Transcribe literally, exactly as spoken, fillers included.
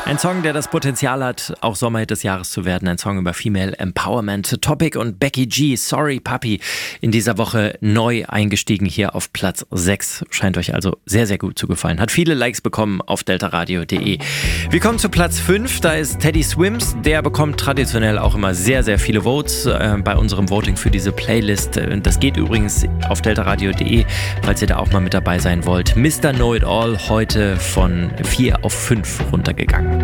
Ein Song, der das Potenzial hat, auch Sommerhit des Jahres zu werden. Ein Song über Female Empowerment. Topic und Becky G, Sorry Papi, in dieser Woche neu eingestiegen hier auf Platz sechs. Scheint euch also sehr, sehr gut zu gefallen. Hat viele Likes bekommen auf deltaradio punkt de. Wir kommen zu Platz fünf. Da ist Teddy Swims. Der bekommt traditionell auch immer sehr, sehr viele Votes äh, bei unserem Voting für diese Playlist. Das geht übrigens auf deltaradio punkt de, falls ihr da auch mal mit dabei sein wollt. Mister Know It All heute von vier auf fünf runtergegangen.